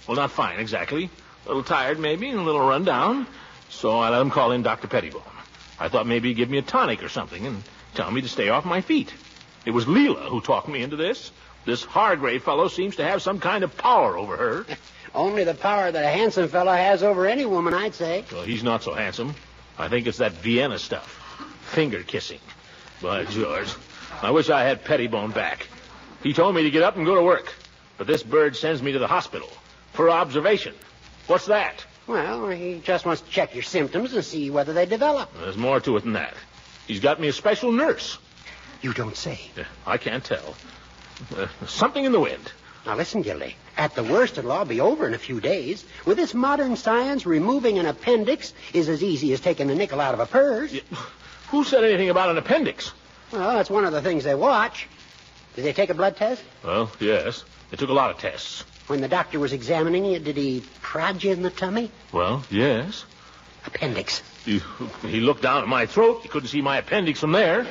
Well, not fine, exactly. A little tired, maybe, and a little run down. So I let him call in Dr. Pettibone. I thought maybe he'd give me a tonic or something and tell me to stay off my feet. It was Leela who talked me into this. This Hargrave fellow seems to have some kind of power over her. Only the power that a handsome fellow has over any woman, I'd say. Well, he's not so handsome. I think it's that Vienna stuff. Finger kissing. By George, I wish I had Pettibone back. He told me to get up and go to work. But this bird sends me to the hospital for observation. What's that? Well, he just wants to check your symptoms and see whether they develop. There's more to it than that. He's got me a special nurse. You don't say. I can't tell. Something in the wind. Now, listen, Gildy. At the worst, it'll all be over in a few days. With this modern science, removing an appendix is as easy as taking a nickel out of a purse. Who said anything about an appendix? Well, that's one of the things they watch. Did they take a blood test? Well, yes. They took a lot of tests. When the doctor was examining you, did he prod you in the tummy? Well, yes. Appendix. He looked down at my throat. He couldn't see my appendix from there.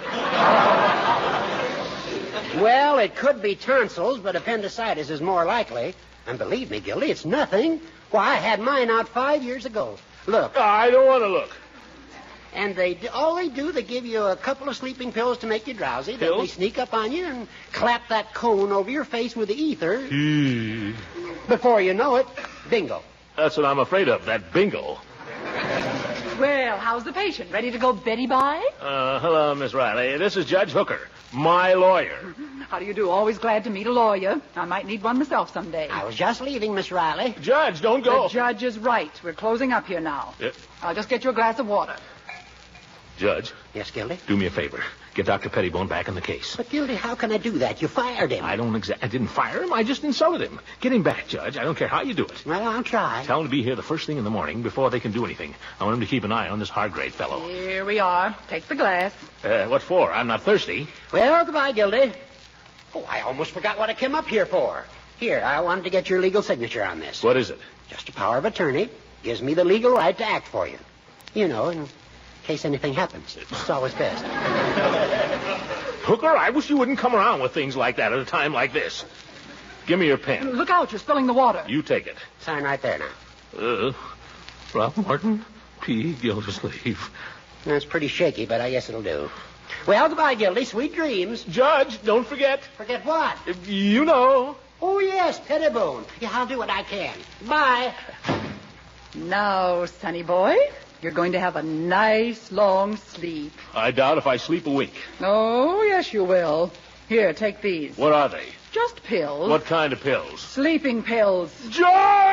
Well, it could be tonsils, but appendicitis is more likely. And believe me, Gildy, it's nothing. Why, I had mine out 5 years ago. Look. I don't want to look. And all they do, they give you a couple of sleeping pills to make you drowsy. Then they sneak up on you and clap that cone over your face with the ether. Before you know it, bingo. That's what I'm afraid of, that bingo. Well, how's the patient? Ready to go Betty by? Hello, Miss Riley. This is Judge Hooker, my lawyer. How do you do? Always glad to meet a lawyer. I might need one myself someday. I was just leaving, Miss Riley. Judge, don't go. The judge is right. We're closing up here now. I'll just get you a glass of water. Judge. Yes, Gildy? Do me a favor. Get Dr. Pettibone back in the case. But, Gildy, how can I do that? You fired him. I didn't fire him. I just insulted him. Get him back, Judge. I don't care how you do it. Well, I'll try. Tell him to be here the first thing in the morning before they can do anything. I want him to keep an eye on this Hargrave fellow. Here we are. Take the glass. What for? I'm not thirsty. Well, goodbye, Gildy. Oh, I almost forgot what I came up here for. Here, I wanted to get your legal signature on this. What is it? Just a power of attorney. Gives me the legal right to act for you. You know, in case anything happens. It's always best. Hooker, I wish you wouldn't come around with things like that at a time like this. Give me your pen. Look out, you're spilling the water. You take it. Sign right there now. Ralph Martin, P. Gildersleeve. That's pretty shaky, but I guess it'll do. Well, goodbye, Gildy. Sweet dreams. Judge, don't forget. Forget what? You know. Oh, yes, Pettibone. Yeah, I'll do what I can. Bye. Now, sonny boy, you're going to have a nice long sleep. I doubt if I sleep a week. Oh, yes, you will. Here, take these. What are they? Just pills. What kind of pills? Sleeping pills. George!